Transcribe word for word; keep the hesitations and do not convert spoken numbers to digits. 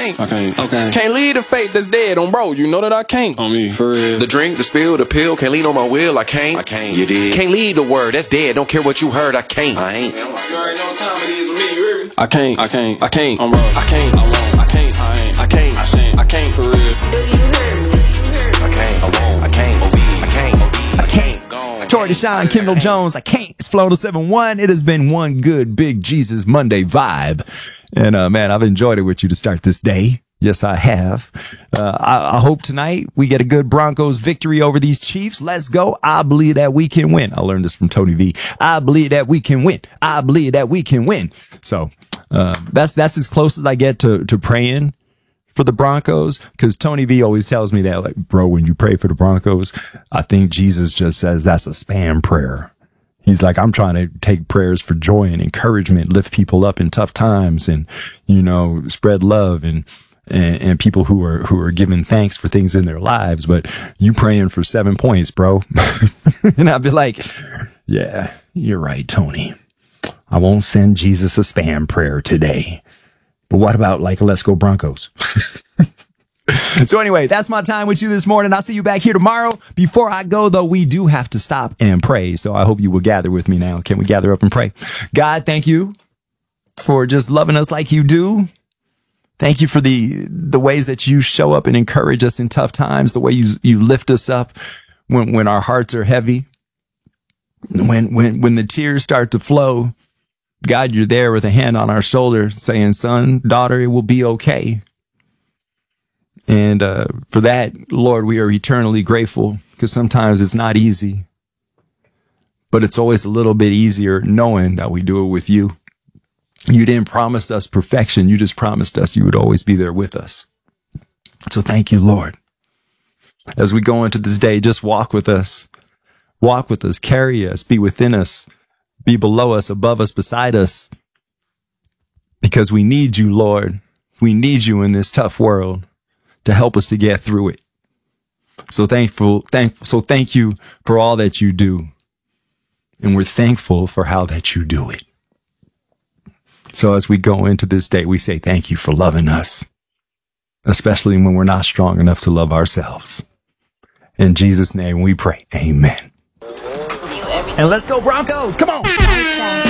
can't. I can't. Okay. Can't leave the faith that's dead on bro. You know that I can't. On me. For real. The drink, the spill, the pill, can't lean on my will, I can't. I can't. You did. Can't leave the word, that's dead, don't care what you heard, I can't. I ain't. You already know what time it is with me, you hear me? I can't. I can't. I can't. I'm bro. I can't. I won't. I can't. I ain't. I can't. I shan't. I can't for real. Do you hear me? I can't. I won't. I can't. I can't. I can't. Tori Deshaun, Kendall Jones, I can't. It's Flow to seven one. It has been one good big Jesus Monday vibe. And, uh, man, I've enjoyed it with you to start this day. Yes, I have. Uh, I, I hope tonight we get a good Broncos victory over these Chiefs. Let's go. I believe that we can win. I learned this from Tony V. I believe that we can win. I believe that we can win. So, uh, that's, that's as close as I get to, to praying for the Broncos, because Tony V always tells me that, like, bro, when you pray for the Broncos, I think Jesus just says that's a spam prayer. He's like, I'm trying to take prayers for joy and encouragement, lift people up in tough times, and, you know, spread love and, and, and people who are, who are giving thanks for things in their lives. But you praying for seven points, bro. And I'd be like, yeah, you're right, Tony. I won't send Jesus a spam prayer today. But what about, like, let's go Broncos? So anyway, that's my time with you this morning. I'll see you back here tomorrow. Before I go, though, we do have to stop and pray. So I hope you will gather with me now. Can we gather up and pray? God, thank you for just loving us like you do. Thank you for the the ways that you show up and encourage us in tough times, the way you you lift us up when, when our hearts are heavy, when when when the tears start to flow. God, you're there with a hand on our shoulder saying, son, daughter, it will be okay. And uh, for that, Lord, we are eternally grateful, because sometimes it's not easy, but it's always a little bit easier knowing that we do it with you. You didn't promise us perfection. You just promised us you would always be there with us. So thank you, Lord. As we go into this day, just walk with us, walk with us, carry us, be within us. Be below us, above us, beside us, because we need you, Lord. We need you in this tough world to help us to get through it. So thankful, thankful. So thank you for all that you do. And we're thankful for how that you do it. So as we go into this day, we say thank you for loving us, especially when we're not strong enough to love ourselves. In Jesus' name we pray. Amen. And let's go Broncos. Come on.